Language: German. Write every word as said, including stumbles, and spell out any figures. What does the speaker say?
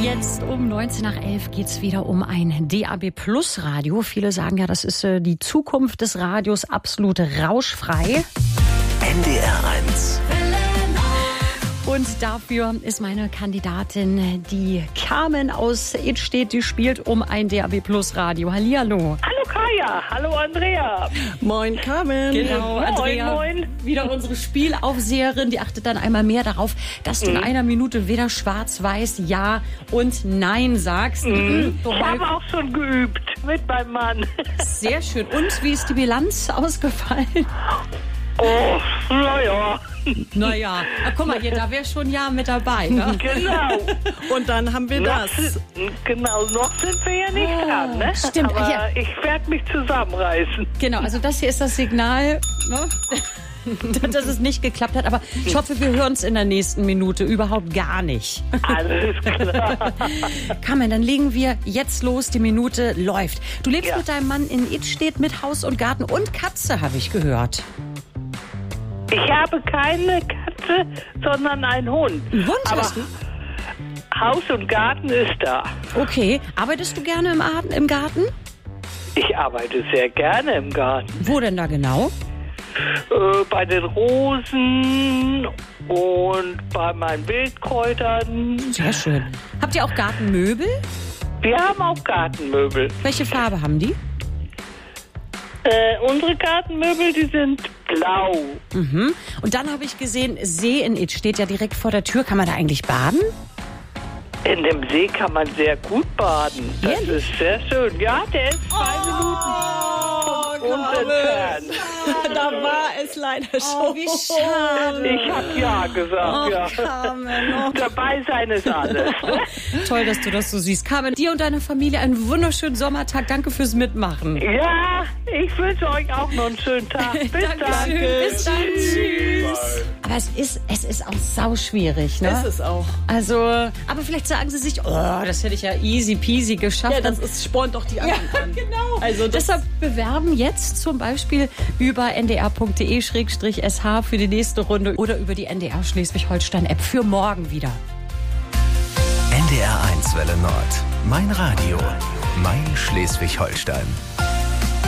Jetzt um neunzehn nach elf geht es wieder um ein D A B Plus Radio. Viele sagen ja, das ist äh, die Zukunft des Radios, absolut rauschfrei. N D R eins. Und dafür ist meine Kandidatin, die Carmen aus Idstedt, die spielt um ein D A B Plus Radio. Hallihallo. Hallo Kaya, hallo Andrea. Moin Carmen. Genau, Moin, Andrea, moin. wieder unsere Spielaufseherin, die achtet dann einmal mehr darauf, dass du in einer Minute weder schwarz, weiß, ja und nein sagst. Mhm. Ich habe auch schon geübt mit meinem Mann. Sehr schön. Und wie ist die Bilanz ausgefallen? Oh, naja. Naja, ah, guck mal hier, da wäre schon ja mit dabei. Ne? Genau. Und dann haben wir Noch das. sind, genau, noch sind wir ja nicht Oh, dran, ne? stimmt, Aber ja. ich werde mich zusammenreißen. Genau, also das hier ist das Signal, ne? dass es nicht geklappt hat. Aber ich hoffe, wir hören es in der nächsten Minute überhaupt gar nicht. Alles klar. Carmen, dann legen wir jetzt los. Die Minute läuft. Du lebst Ja. mit deinem Mann in Idstedt mit Haus und Garten und Katze, habe ich gehört. Ich habe keine Katze, sondern einen Hund. Einen Hund Aber hast du? Haus und Garten ist da. Okay. Arbeitest du gerne im, Ar- im Garten? Ich arbeite sehr gerne im Garten. Wo denn da genau? Äh, bei den Rosen und bei meinen Wildkräutern. Sehr schön. Habt ihr auch Gartenmöbel? Wir haben auch Gartenmöbel. Welche Farbe haben die? Äh, unsere Gartenmöbel, die sind blau. Mhm. Und dann habe ich gesehen, See in Idstedt steht ja direkt vor der Tür. Kann man da eigentlich baden? In dem See kann man sehr gut baden. Das Ehrlich? ist sehr schön. Ja, der ist zwei Minuten von uns entfernt. Da war es leider schon. Oh, wie schade. Ich habe ja gesagt, ja. Carmen, oh. Dabei sein ist alles. Toll, dass du das so siehst. Carmen, dir und deine Familie einen wunderschönen Sommertag. Danke fürs Mitmachen. Ja, ich wünsche euch auch noch einen schönen Tag. Bis dann. Dankeschön. Bis dann. Tschüss. Aber es ist, es ist auch sauschwierig, ne? Ist es auch. Also, aber vielleicht sagen sie sich, oh, das hätte ich ja easy peasy geschafft. Ja, das ist, spornt doch die anderen an. Genau. Also das- Deshalb bewerben jetzt zum Beispiel über n d r punkt d e schrägstrich s h für die nächste Runde oder über die N D R Schleswig-Holstein-App für morgen wieder. N D R eins Welle Nord. Mein Radio. Mein Schleswig-Holstein.